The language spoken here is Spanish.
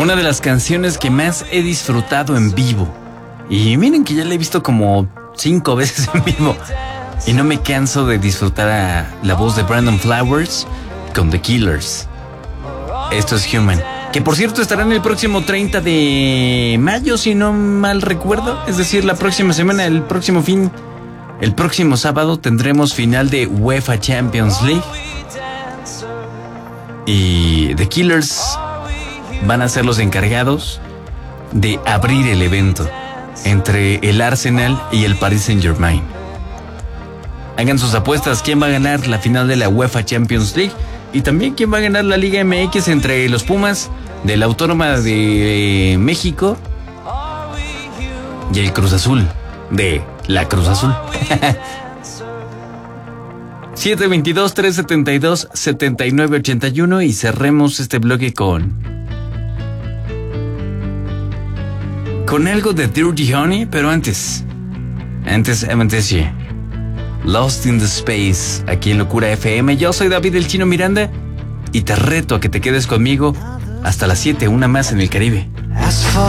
Una de las canciones que más he disfrutado en vivo. Y miren que ya la he visto como 5 veces en vivo. Y no me canso de disfrutar a la voz de Brandon Flowers con The Killers. Esto es Human. Que por cierto estarán el próximo 30 de mayo, si no mal recuerdo. Es decir, la próxima semana, el próximo sábado tendremos final de UEFA Champions League. Y The Killers van a ser los encargados de abrir el evento entre el Arsenal y el Paris Saint-Germain. Hagan sus apuestas, quién va a ganar la final de la UEFA Champions League y también quién va a ganar la Liga MX entre los Pumas de la Autónoma de México y el Cruz Azul de la Cruz Azul. 722-372-7981 y cerremos este bloque con algo de Dirty Honey, pero antes sí. Lost in the Space, aquí en Locura FM. Yo soy David el Chino Miranda y te reto a que te quedes conmigo hasta las 7, una más en el Caribe. As for